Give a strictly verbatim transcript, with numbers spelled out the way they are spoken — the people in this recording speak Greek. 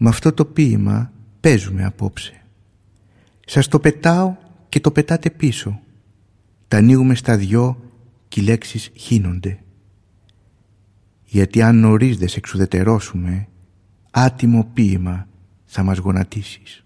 Με αυτό το ποίημα παίζουμε απόψε. Σας το πετάω και το πετάτε πίσω. Τα ανοίγουμε στα δυο και οι λέξεις χύνονται. Γιατί αν νωρίς δεν σε εξουδετερώσουμε, άτιμο ποίημα θα μας γονατίσεις.